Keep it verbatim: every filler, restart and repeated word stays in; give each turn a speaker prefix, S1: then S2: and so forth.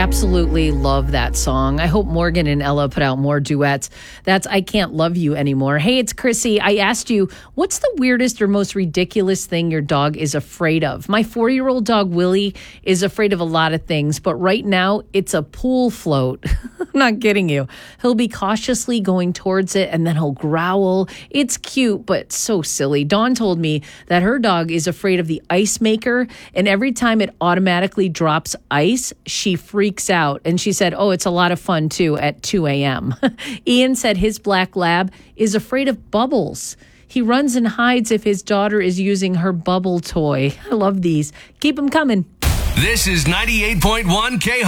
S1: absolutely love that song. I hope Morgan and Ella put out more duets. That's I Can't Love You Anymore. Hey, it's Chrissy. I asked you, what's the weirdest or most ridiculous thing your dog is afraid of? My four-year-old dog, Willie, is afraid of a lot of things, but right now it's a pool float. I'm not kidding you. He'll be cautiously going towards it, and then he'll growl. It's cute, but so silly. Dawn told me that her dog is afraid of the ice maker, and every time it automatically drops ice, she freaks out. And she said, oh, it's a lot of fun, too, at two a.m. Ian said his black lab is afraid of bubbles. He runs and hides if his daughter is using her bubble toy. I love these. Keep them coming.
S2: This is ninety-eight point one K